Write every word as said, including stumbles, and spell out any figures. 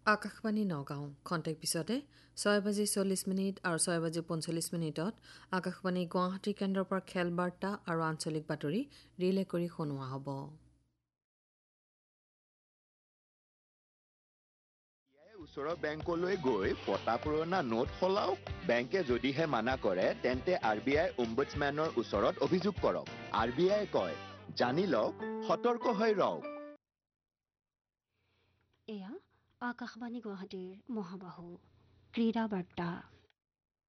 আকাশবাণী নগাঁও খন্তেক পিছতে ছয় বাজি চল্লিছ মিনিট আৰু ছয় বাজি পঞ্চল্লিছ মিনিটত আকাশবাণী গুৱাহাটী কেন্দ্ৰৰ পৰা খেল বাৰ্তা আৰু আঞ্চলিক বাতৰি ৰিলে কৰি শুনোৱা হ'ব। ওচৰৰ বেংকলৈ গৈ পটা পুৰণা নোট সলাওক। বেংকে যদিহে মানা কৰে তেন্তে আৰ বি আই ওম্বুডছমেনৰ ওচৰত অভিযোগ কৰক। আৰ বি আই কয়, জানি লওক, সতৰ্ক হৈ ৰওক। এয়া আকাশবাণী গুৱাহাটীৰ মহাবাহু ক্ৰীড়া বাৰ্তা।